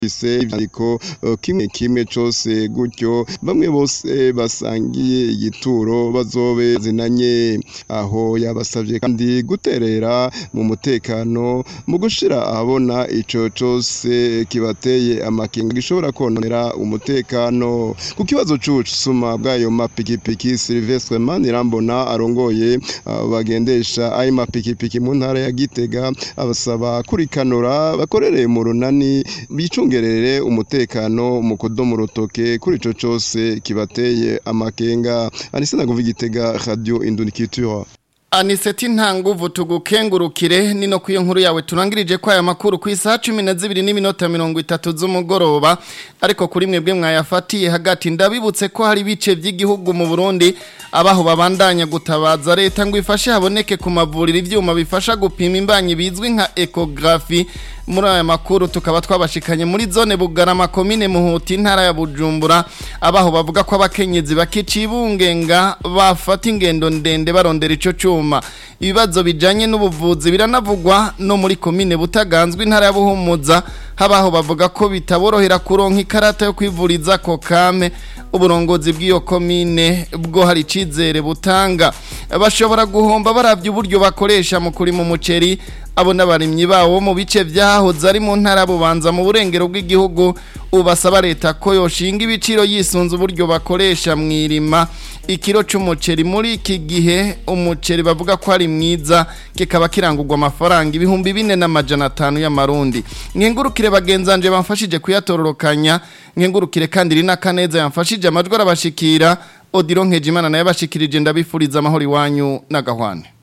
bise ivyandiko kimwe cose gutyo bamwe bose basangiye igituro bazobe zinanye aho yabasavye kandi guterera mu mutekano mu gushira ahabona ico cose kibateye amakenga gishobora kononera umutekano ku kibazo c'ubusuma bw'ayo mapikipiki Sylvestre Manirambona arongoye bagendesha ayo mapikipiki mu ntara ya Gitega abasaba kurikanura bakorere mu runani bicungerere umutekano mu kudomo rutoke kuri ico cose kibateye amakenga. Anise naguva Gitega Radio Indunikitura. Aniseti ntanguvu tugukengurukire nino kuyo nkuru yawe turangirije kwa aya makuru ku isaha 12:30 z'umugoroba ariko kuri mwebwe mwayafatiye hagati ndabibutse ko hari bice by'igihugu mu Burundi abaho babandanya gutabaza leta ngo ifashe haboneke ku mavuriro ivyuma bifasha gupima imbanyi bizwi nka ecography. Muri aya makuru tukaba twabashikanye muri zone Bugarama komine Muhuti ntara ya Bujumbura abaho bavuga ko abakenyezi bakicibungenga bafata ingendo ndende barondera ico cuma. Ibibazo bijanye n'ubuvuzi biranavugwa no muri komine Butaganzwe ntara ya Buhumuza habaho bavuga ko bitaborohera kuronka ikarata yo kwivuriza ko kame. Uburongozi bw'iyo komine bwo hari cizere butanga bashobora guhomba baravye uburyo bakoresha mu kuri mu muceri abo n'abarimyi bawo mu bice vyahoze ari mu ntara bubanza mu burengero bw'igihugu ubasaba leta ko yoshinga ibiciro yisunze uburyo bakoresha mwirima ikiro c'umuceri muri iki gihe umuceri bavuga ko ari mwiza kikaba kirangurwa amafaranga 4,500 y'amarundi. Nkengurukire bagenzanje bamfashije kuyatororokanya nkengurukire kandi rina kaneza yamfashije amajwi arabashikira Odiro Nkejimana naye bashikirije ndabifuriza amahoro iwanyu n'agahwane.